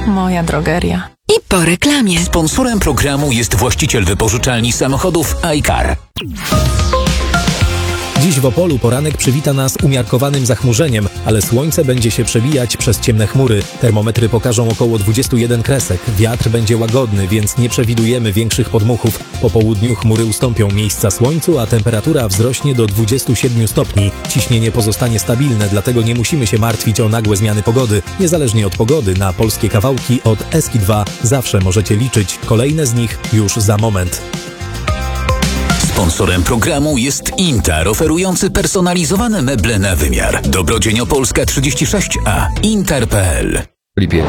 moja drogeria. I po reklamie. Sponsorem programu jest właściciel wypożyczalni samochodów iCar. Dziś w Opolu poranek przywita nas umiarkowanym zachmurzeniem, ale słońce będzie się przebijać przez ciemne chmury. Termometry pokażą około 21 kresek. Wiatr będzie łagodny, więc nie przewidujemy większych podmuchów. Po południu chmury ustąpią miejsca słońcu, a temperatura wzrośnie do 27 stopni. Ciśnienie pozostanie stabilne, dlatego nie musimy się martwić o nagłe zmiany pogody. Niezależnie od pogody, na polskie kawałki od Eski2 zawsze możecie liczyć. Kolejne z nich już za moment. Sponsorem programu jest Intar, oferujący personalizowane meble na wymiar. Dobrodzień Opolska 36A. Intar.pl. Lipiec.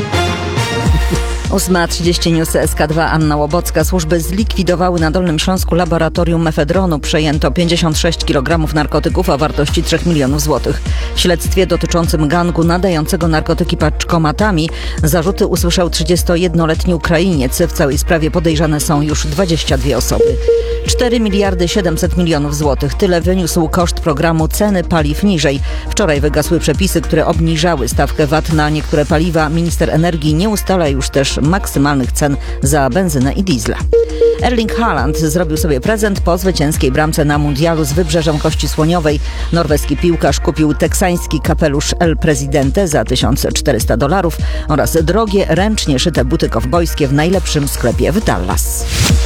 8:30 News SK2, Anna Łobocka. Służby zlikwidowały na Dolnym Śląsku laboratorium mefedronu. Przejęto 56 kg narkotyków o wartości 3 milionów złotych. W śledztwie dotyczącym gangu nadającego narkotyki paczkomatami zarzuty usłyszał 31-letni Ukrainiec. W całej sprawie podejrzane są już 22 osoby. 4 miliardy 700 milionów złotych. Tyle wyniósł koszt programu Ceny paliw niżej. Wczoraj wygasły przepisy, które obniżały stawkę VAT na niektóre paliwa. Minister energii nie ustala już też maksymalnych cen za benzynę i diesla. Erling Haaland zrobił sobie prezent po zwycięskiej bramce na mundialu z Wybrzeżem Kości Słoniowej. Norweski piłkarz kupił teksański kapelusz El Presidente za $1400 oraz drogie, ręcznie szyte buty kowbojskie w najlepszym sklepie w Dallas.